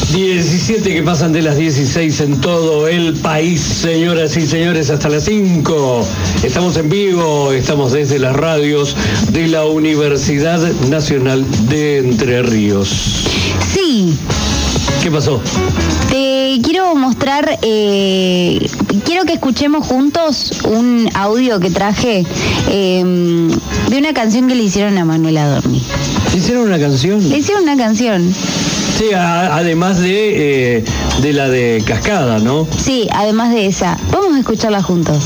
17 que pasan de las 16 en todo el país, señoras y señores, hasta las 5. Estamos en vivo, estamos desde las radios de la Universidad Nacional de Entre Ríos. Sí. ¿Qué pasó? Te quiero mostrar, quiero que escuchemos juntos un audio que traje de una canción que le hicieron a Manuel Adorni. ¿Le hicieron una canción? Le hicieron una canción. Sí, además de la de Cascada, ¿no? Sí, además de esa. Vamos a escucharla juntos.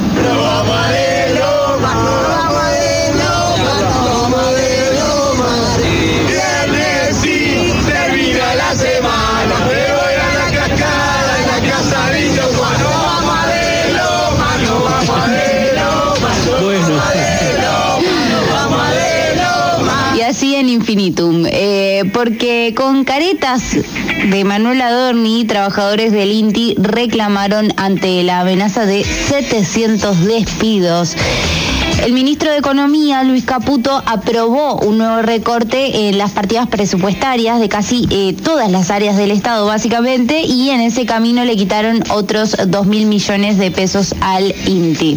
Viernes sí, termina la semana. Me voy a la Cascada, en la casa de Indio Juan. No vamos a de Loma, no vamos a de Loma, no Bueno. vamos a de Loma. Y así en infinitum, porque con caretas de Manuel Adorni, trabajadores del INTI reclamaron ante la amenaza de 700 despidos. El ministro de Economía, Luis Caputo, aprobó un nuevo recorte en las partidas presupuestarias de casi todas las áreas del Estado, básicamente, y en ese camino le quitaron otros 2.000 millones de pesos al INTI.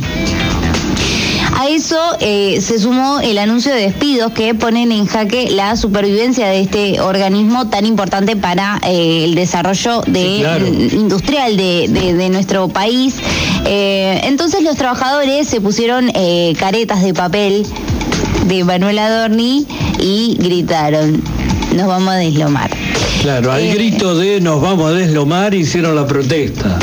A eso se sumó el anuncio de despidos que ponen en jaque la supervivencia de este organismo tan importante para el desarrollo industrial de nuestro país. Entonces los trabajadores se pusieron caretas de papel de Manuel Adorni y gritaron: nos vamos a deslomar. Claro, al grito de nos vamos a deslomar hicieron la protesta.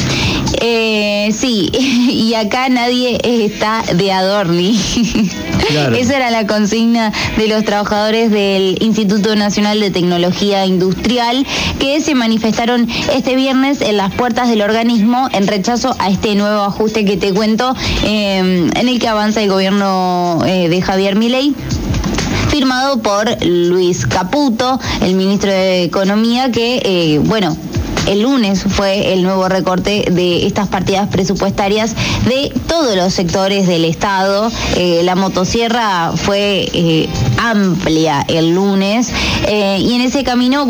Sí, y acá nadie está de Adorni. Claro. Esa era la consigna de los trabajadores del Instituto Nacional de Tecnología Industrial, que se manifestaron este viernes en las puertas del organismo en rechazo a este nuevo ajuste que te cuento, en el que avanza el gobierno de Javier Milei, firmado por Luis Caputo, el ministro de Economía, que, el lunes fue el nuevo recorte de estas partidas presupuestarias de todos los sectores del Estado. La motosierra fue amplia el lunes, y en ese camino,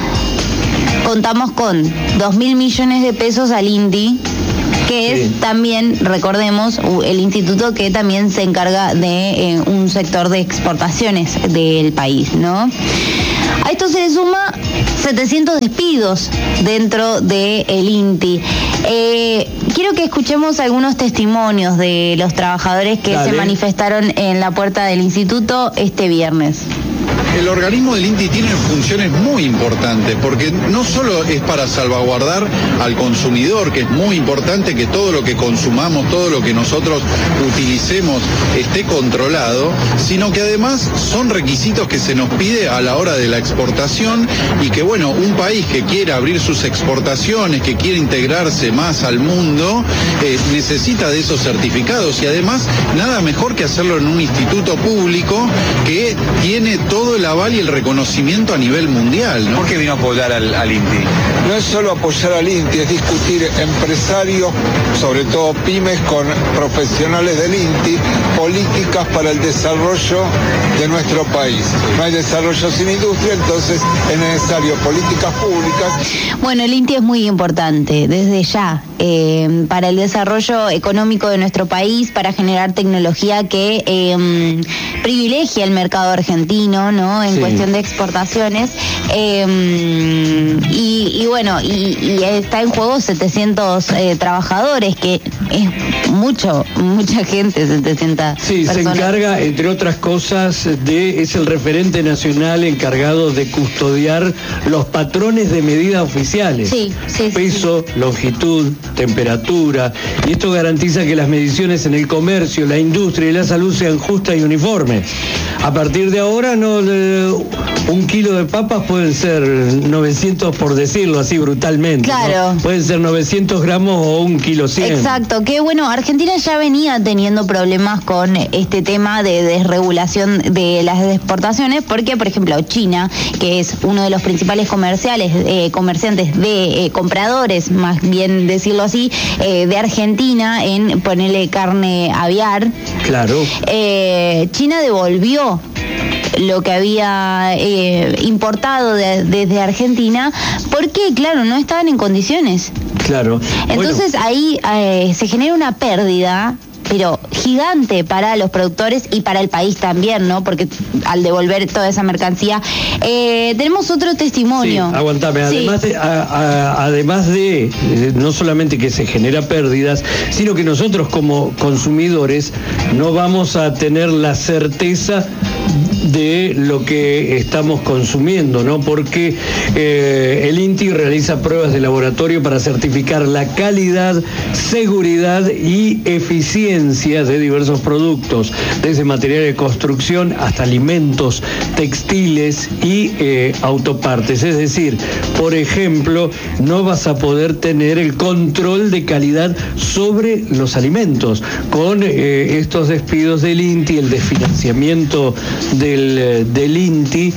contamos con 2.000 millones de pesos al INTI, que es también, recordemos, el instituto que también se encarga de un sector de exportaciones del país, ¿no? A esto se le suma 700 despidos dentro del INTI. Quiero que escuchemos algunos testimonios de los trabajadores que se manifestaron en la puerta del instituto este viernes. El organismo del INTI tiene funciones muy importantes, porque no solo es para salvaguardar al consumidor, que es muy importante que todo lo que consumamos, todo lo que nosotros utilicemos esté controlado, sino que además son requisitos que se nos pide a la hora de la exportación, y que un país que quiere abrir sus exportaciones, que quiere integrarse más al mundo, necesita de esos certificados, y además nada mejor que hacerlo en un instituto público que tiene todo el aval y el reconocimiento a nivel mundial, ¿no? ¿Por qué vino a apoyar al INTI? No es solo apoyar al INTI, es discutir empresarios, sobre todo pymes, con profesionales del INTI, políticas para el desarrollo de nuestro país. No hay desarrollo sin industria, entonces es necesario políticas públicas. Bueno, el INTI es muy importante desde ya para el desarrollo económico de nuestro país, para generar tecnología que privilegia el mercado argentino, ¿no? En cuestión de exportaciones, y está en juego 700 trabajadores, que es mucha gente, 700 Sí, personas. se encarga, entre otras cosas, es el referente nacional encargado de custodiar los patrones de medida oficiales. Peso, longitud, temperatura, y esto garantiza que las mediciones en el comercio, la industria y la salud sean justas y uniformes. A partir de ahora, un kilo de papas pueden ser 900, por decirlo así brutalmente. Claro. ¿No? Pueden ser 900 gramos o 1 kilo 100. Exacto, que Argentina ya venía teniendo problemas con este tema de desregulación de las exportaciones, porque, por ejemplo, China, que es uno de los principales comerciantes compradores, más bien decirlo así, de Argentina en ponerle carne aviar. Claro. China devolvió lo que había importado desde Argentina, porque, claro, no estaban en condiciones. Claro. Entonces ahí se genera una pérdida, pero gigante para los productores y para el país también, ¿no? Porque al devolver toda esa mercancía. Tenemos otro testimonio. Sí, aguantame. Sí. Además de no solamente que se genera pérdidas, sino que nosotros como consumidores no vamos a tener la certeza de lo que estamos consumiendo, ¿no? Porque el INTI realiza pruebas de laboratorio para certificar la calidad, seguridad y eficiencia de diversos productos, desde material de construcción hasta alimentos, textiles y autopartes. Es decir, por ejemplo, no vas a poder tener el control de calidad sobre los alimentos con estos despidos del INTI, el desfinanciamiento del INTI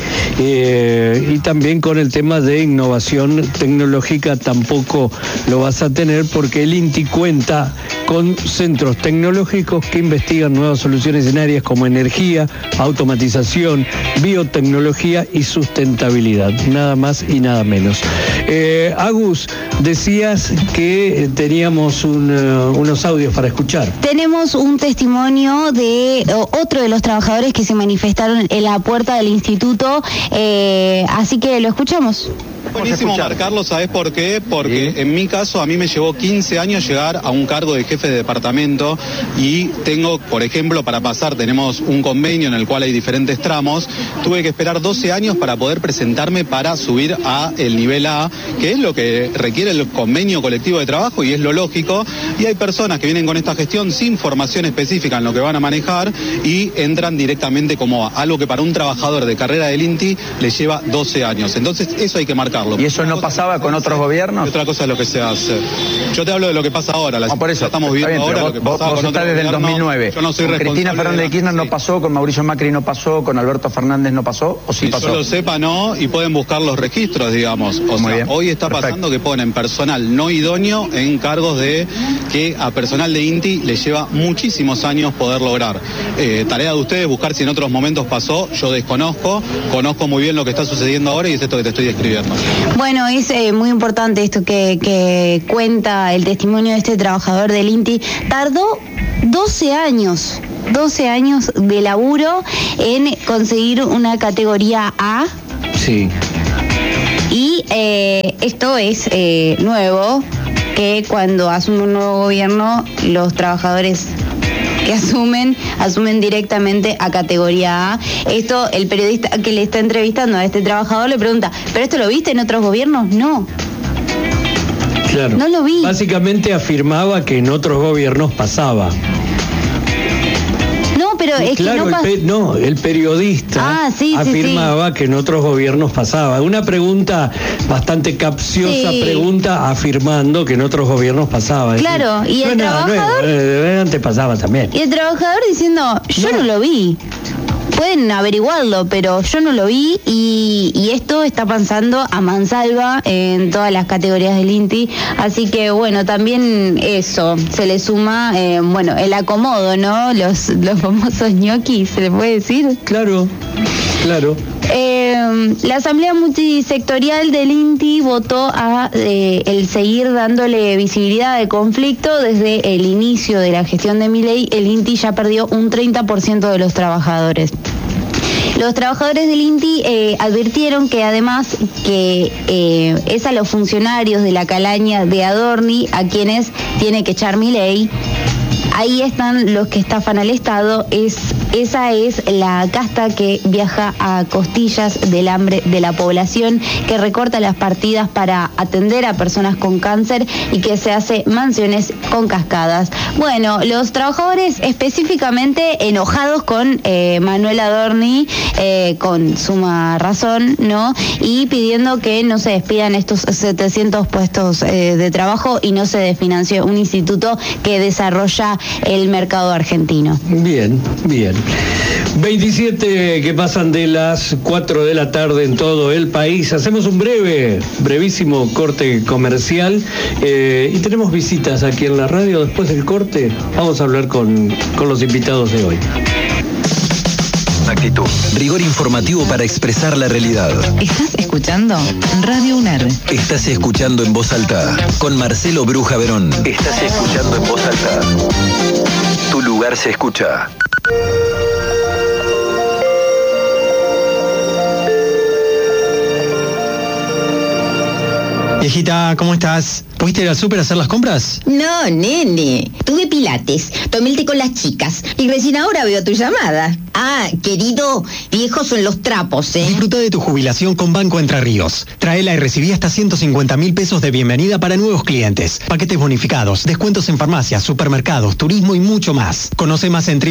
y también con el tema de innovación tecnológica tampoco lo vas a tener, porque el INTI cuenta con centros tecnológicos que investigan nuevas soluciones en áreas como energía, automatización, biotecnología y sustentabilidad, nada más y nada menos. Agus, decías que teníamos unos audios para escuchar. Tenemos un testimonio de otro de los trabajadores que se manifestaron en la puerta del instituto, así que lo escuchamos. Buenísimo marcarlo, ¿sabés por qué? Porque en mi caso a mí me llevó 15 años llegar a un cargo de jefe de departamento y tengo, por ejemplo, para pasar, tenemos un convenio en el cual hay diferentes tramos, tuve que esperar 12 años para poder presentarme para subir a el nivel A, que es lo que requiere el convenio colectivo de trabajo y es lo lógico, y hay personas que vienen con esta gestión sin formación específica en lo que van a manejar y entran directamente como A, algo que para un trabajador de carrera del INTI le lleva 12 años, entonces eso hay que marcarlo. ¿Y eso no pasaba con otros gobiernos? Otra cosa es lo que se hace. Yo te hablo de lo que pasa ahora. Por eso estamos viendo bien, ahora vos, lo que pasaba vos con estás desde el 2009. Yo no soy con Cristina Fernández de Kirchner no pasó, con Mauricio Macri no pasó, con Alberto Fernández no pasó, ¿o sí pasó? Yo lo sepa, no, y pueden buscar los registros, digamos. O sea, bien. Hoy está pasando que ponen personal no idóneo en cargos de que a personal de INTI le lleva muchísimos años poder lograr. Tarea de ustedes buscar si en otros momentos pasó, yo desconozco, conozco muy bien lo que está sucediendo ahora y es esto que te estoy describiendo. Bueno, es muy importante esto que cuenta el testimonio de este trabajador del INTI. Tardó 12 años de laburo en conseguir una categoría A. Sí. Y esto es nuevo, que cuando asume un nuevo gobierno, los trabajadores que asumen directamente a categoría A. Esto, el periodista que le está entrevistando a este trabajador le pregunta, ¿pero esto lo viste en otros gobiernos? No. Claro. No lo vi. Básicamente afirmaba que en otros gobiernos pasaba. Pero es claro, que el periodista afirmaba que en otros gobiernos pasaba. Una pregunta bastante capciosa, pregunta afirmando que en otros gobiernos pasaba. Claro, decir, y el trabajador... antes pasaba también. Y el trabajador diciendo, yo no lo vi. Pueden averiguarlo, pero yo no lo vi y esto está pasando a mansalva en todas las categorías del INTI, así que bueno, también eso, se le suma, el acomodo, ¿no? Los famosos ñoquis, ¿se le puede decir? Claro. La Asamblea Multisectorial del INTI votó el seguir dándole visibilidad al conflicto. Desde el inicio de la gestión de Milei, el INTI ya perdió un 30% de los trabajadores. Los trabajadores del INTI advirtieron que además que es a los funcionarios de la calaña de Adorni a quienes tiene que echar Milei. Ahí están los que estafan al Estado, esa es la casta que viaja a costillas del hambre de la población, que recorta las partidas para atender a personas con cáncer y que se hace mansiones con cascadas. Bueno, los trabajadores específicamente enojados con Manuel Adorni, con suma razón, ¿no? Y pidiendo que no se despidan estos 700 puestos de trabajo y no se desfinancie un instituto que desarrolla el mercado argentino. Bien. 27 que pasan de las 4 de la tarde en todo el país. Hacemos un brevísimo corte comercial y tenemos visitas aquí en la radio. Después del corte vamos a hablar con los invitados de hoy. actitud, rigor informativo para expresar la realidad. ¿Estás escuchando? Radio UNER. Estás escuchando En Voz Alta con Marcelo Bruja Verón. Estás escuchando En Voz Alta. Tu lugar se escucha. Viejita, ¿cómo estás? ¿Pudiste ir al súper a hacer las compras? No, nene. Tuve pilates, tomé el té con las chicas y recién ahora veo tu llamada. Ah, querido, viejos son los trapos, ¿eh? Disfruta de tu jubilación con Banco Entre Ríos. Traela y recibí hasta 150.000 pesos de bienvenida para nuevos clientes. Paquetes bonificados, descuentos en farmacias, supermercados, turismo y mucho más. Conoce más en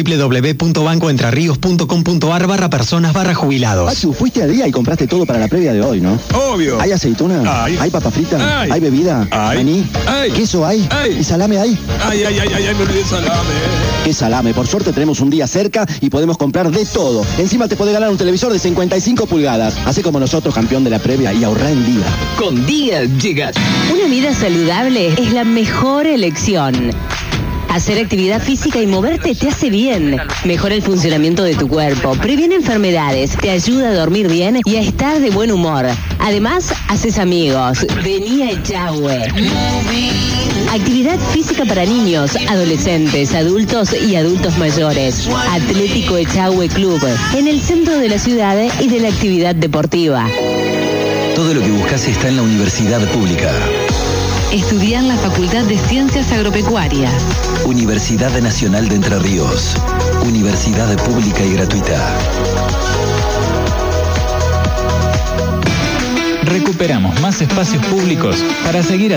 www.bancoentrerrios.com.ar/personas/jubilados. Pachu, fuiste al día y compraste todo para la previa de hoy, ¿no? Obvio. ¿Hay aceituna? ¿Hay papa frita? ¿Hay bebida? ¿Maní? ¿Queso hay? ¿Y salame hay? Ay, me olvidé el salame. ¿Qué salame? Por suerte tenemos un día cerca y podemos comprar de todo. Encima te podés ganar un televisor de 55 pulgadas. Hacé como nosotros, campeón de la previa, y ahorrá en día. Con Día llegas. Una vida saludable es la mejor elección. Hacer actividad física y moverte te hace bien. Mejora el funcionamiento de tu cuerpo, previene enfermedades, te ayuda a dormir bien y a estar de buen humor. Además, haces amigos. Vení a Echagüe. Actividad física para niños, adolescentes, adultos y adultos mayores. Atlético Echagüe Club, en el centro de la ciudad y de la actividad deportiva. Todo lo que buscas está en la Universidad Pública. Estudiar en la Facultad de Ciencias Agropecuarias. Universidad Nacional de Entre Ríos. Universidad pública y gratuita. Recuperamos más espacios públicos para seguir